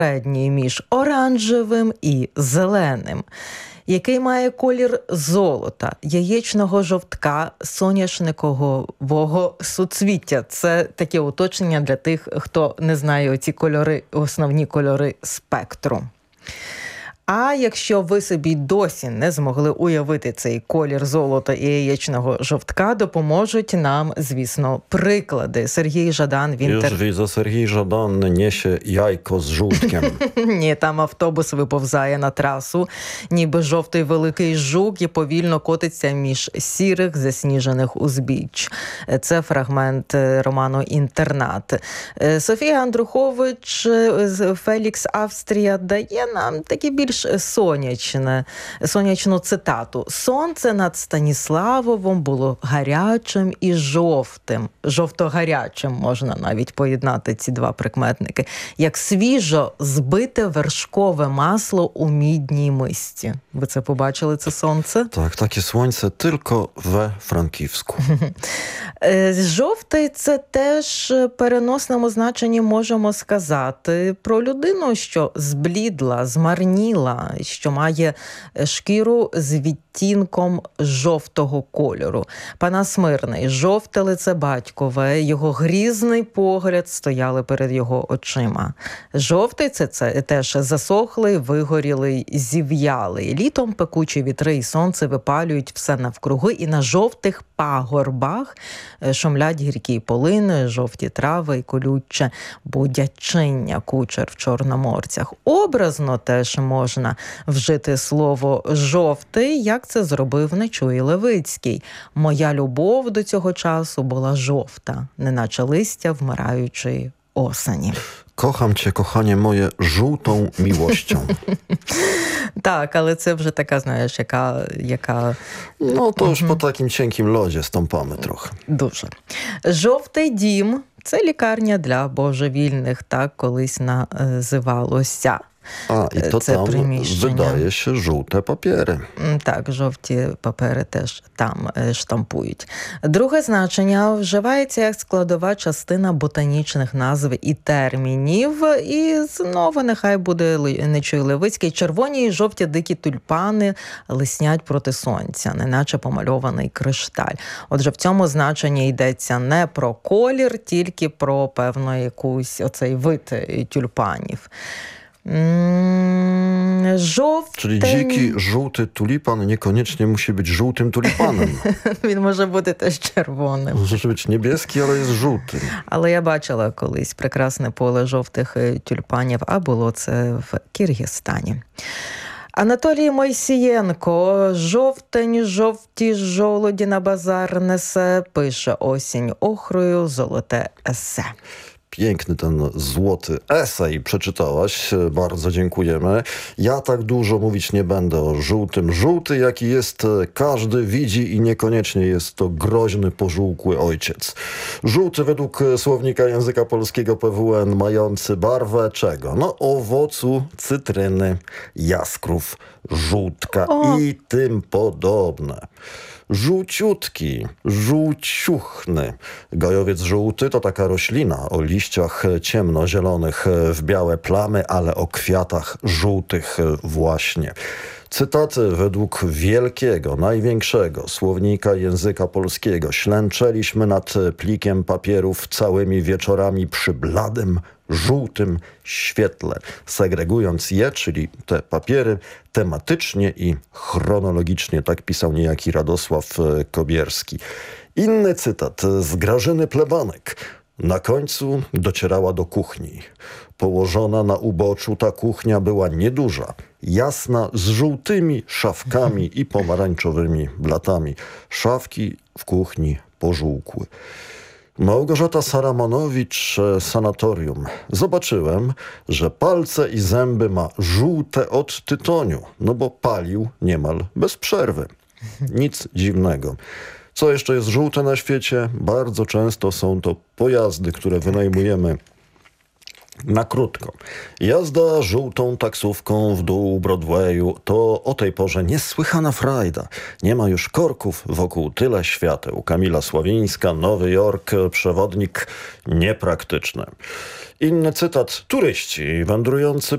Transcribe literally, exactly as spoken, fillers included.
середній між оранжевим і зеленим, який має колір золота, яєчного жовтка, соняшникового суцвіття. Це таке уточнення для тих, хто не знає оці кольори, основні кольори спектру. А якщо ви собі досі не змогли уявити цей колір золота і яєчного жовтка, допоможуть нам, звісно, приклади. Сергій Жадан, він... Już widzę, Сергій Жадан niesie jajko z żółtkiem. Ні, там автобус виповзає на трасу, ніби жовтий великий жук, і повільно котиться між сірих засніжених узбіч. Це фрагмент роману «Інтернат». Софія Андрухович, Фелікс Австрія дає нам такі більш сонячне, сонячну цитату. «Сонце над Станіславовом було гарячим і жовтим». Жовто-гарячим можна навіть поєднати ці два прикметники. Як свіжо збите вершкове масло у мідній мисці. Ви це побачили, це сонце? Так, takie słońce tylko we Франківську. Жовтий – це теж в переносному значенні можемо сказати про людину, що зблідла, змарніла, що має шкіру з відтінком жовтого кольору. Панас Мирний, жовте лице батькове, його грізний погляд стояли перед його очима. Жовтий – це, це теж засохлий, вигорілий, зів'ялий. Літом пекучі вітри і сонце випалюють все навкруги, і на жовтих пагорбах шумлять гіркі полини, жовті трави і колюче будячиння, кучер в чорноморцях. Образно теж можна вжити слово «жовтий», як це зробив Нечуй Левицький. «Моя любов до цього часу була жовта, неначе листя вмираючої осені». Kocham cię, kochanie moje, żółtą miłością. Так, але це вже така, знаєш, яка... яка... No to już po takim cienkim lodzie stąpamy trochę. Дуже. Жовтий дім – це лікарня для божевільних, так колись називалося. A, i to Це tam приміщення. wydaje się żółte papiery. Так, жовті папери теж там штампують. Друге значення вживається як складова частина ботанічних назв і термінів. І знову нехай буде Нечуй Левицький. Червоні і жовті дикі тюльпани лиснять проти сонця, неначе помальований кришталь. Отже, в цьому значенні йдеться не про колір, тільки про певну якусь оцей вид тюльпанів. Жовтень... Czyli dziki, żółty tulipan niekoniecznie musi być żółtym tulipanem. Він може бути теж червоним. Może być niebieski, ale jest żółtym. Але я бачила колись прекрасне поле жовтих тюльпанів, а було це в Киргизстані. Анатолій Мойсієнко. Жовтень, жовті жолоді на базар несе, пише осінь охрою, золоте есе. Piękny ten złoty esej przeczytałaś. Bardzo dziękujemy. Ja tak dużo mówić nie będę o żółtym. Żółty jaki jest, każdy widzi i niekoniecznie jest to groźny, pożółkły ojciec. Żółty według słownika języka polskiego P W N mający barwę czego? No owocu, cytryny, jaskrów, żółtka o. i tym podobne. Żółciutki, żółciuchny. Gajowiec żółty to taka roślina o liściach ciemnozielonych w białe plamy, ale o kwiatach żółtych właśnie. Cytaty według wielkiego, największego słownika języka polskiego. Ślęczeliśmy nad plikiem papierów całymi wieczorami przy bladym, żółtym świetle, segregując je, czyli te papiery, tematycznie i chronologicznie. Tak pisał niejaki Radosław Kobierski. Inny cytat z Grażyny Plebanek. Na końcu docierała do kuchni. Położona na uboczu ta kuchnia była nieduża, jasna, z żółtymi szafkami i pomarańczowymi blatami. Szafki w kuchni pożółkły. Małgorzata Saramonowicz, Sanatorium. Zobaczyłem, że palce i zęby ma żółte od tytoniu, no bo palił niemal bez przerwy. Nic dziwnego. Co jeszcze jest żółte na świecie? Bardzo często są to pojazdy, które wynajmujemy na krótko. Jazda żółtą taksówką w dół Broadwayu to o tej porze niesłychana frajda. Nie ma już korków, wokół tyle świateł. Kamila Sławińska, Nowy Jork, przewodnik niepraktyczny. Inny cytat. Turyści wędrujący